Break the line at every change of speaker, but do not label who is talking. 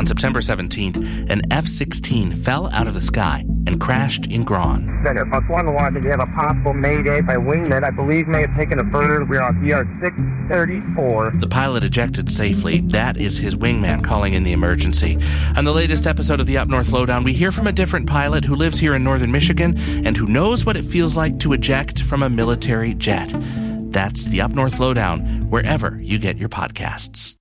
September 17th, an F-16 fell out of the sky and crashed in Groton.
Center, Fox 1-1, did you have a possible mayday by wingman? I believe may have taken a bird. We're on ER 634.
The pilot ejected safely. That is his wingman calling in the emergency. On the latest episode of the Up North Lowdown, we hear from a different pilot who lives here in northern Michigan and who knows what it feels like to eject from a military jet. That's the Up North Lowdown, wherever you get your podcasts.